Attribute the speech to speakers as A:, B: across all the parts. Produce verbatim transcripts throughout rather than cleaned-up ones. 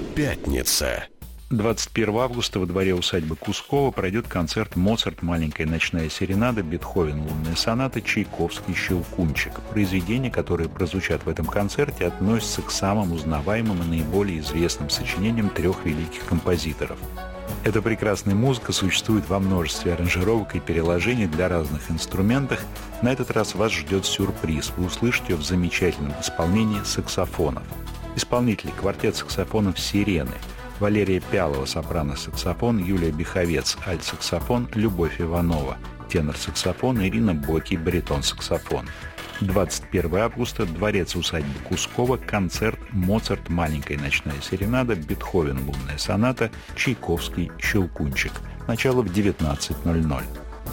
A: Пятница.
B: двадцать первого августа во дворе усадьбы Кускова пройдет концерт «Моцарт. Маленькая ночная серенада», Бетховен «Лунная соната», Чайковский «Щелкунчик». Произведения, которые прозвучат в этом концерте, относятся к самым узнаваемым и наиболее известным сочинениям трех великих композиторов. Эта прекрасная музыка существует во множестве аранжировок и переложений для разных инструментов. На этот раз вас ждет сюрприз. Вы услышите ее в замечательном исполнении саксофонов. Исполнители: квартет саксофонов «Сирены», Валерия Пялова, сопрано-саксофон, Юлия Беховец, альт-саксофон, Любовь Иванова, тенор-саксофон, Ирина Боки, баритон-саксофон. двадцать первого августа, дворец усадьбы Кускова, концерт «Моцарт. Маленькая ночная серенада», Бетховен «Лунная соната», Чайковский «Щелкунчик». Начало в девятнадцать ноль ноль.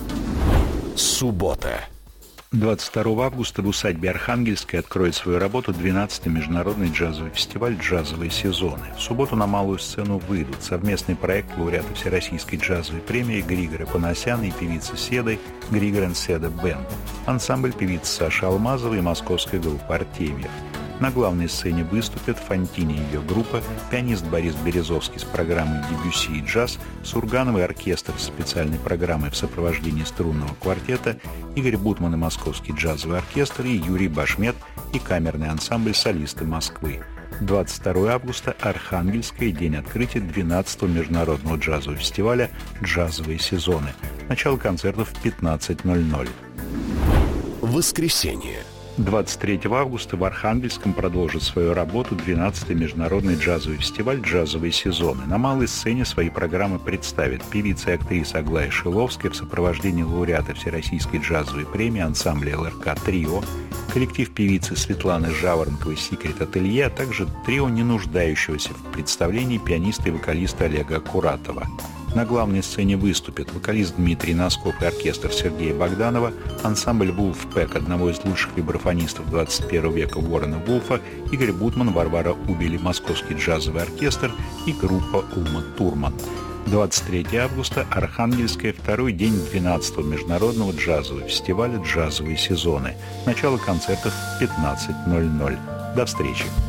A: Суббота.
B: двадцать второго августа в усадьбе Архангельской откроет свою работу двенадцатый международный джазовый фестиваль «Джазовые сезоны». В субботу на малую сцену выйдут совместный проект лауреата Всероссийской джазовой премии Григоря Панасяна и певицы Седой Григор энд Седа Бенд, ансамбль певицы Саши Алмазовой и московская группа «Артемьев». На главной сцене выступят Фонтини и ее группа, пианист Борис Березовский с программой «Дебюсси и джаз», Сургановый оркестр с специальной программой в сопровождении струнного квартета, Игорь Бутман и Московский джазовый оркестр, и Юрий Башмет и камерный ансамбль «Солисты Москвы». двадцать второго августа, Архангельская, день открытия двенадцатого международного джазового фестиваля «Джазовые сезоны». Начало концертов в пятнадцать ноль ноль.
A: Воскресенье.
B: двадцать третьего августа в Архангельском продолжит свою работу двенадцатый международный джазовый фестиваль «Джазовые сезоны». На малой сцене свои программы представит певица и актриса Аглая Шиловская в сопровождении лауреата Всероссийской джазовой премии ансамбля эл эр ка «Трио», коллектив певицы Светланы Жаворонковой «Секрет Ателье», а также трио, не нуждающегося в представлении, пианиста и вокалиста Олега Аккуратова. На главной сцене выступят вокалист Дмитрий Носков и оркестр Сергея Богданова, ансамбль «Вулфпек», одного из лучших вибрафонистов двадцать первого века Уоррена Вулфа, Игорь Бутман, Варвара Убели, Московский джазовый оркестр и группа Ума Турман. двадцать третьего августа, Архангельская, второй день двенадцатого международного джазового фестиваля «Джазовые сезоны». Начало концертов в пятнадцать ноль ноль. До встречи!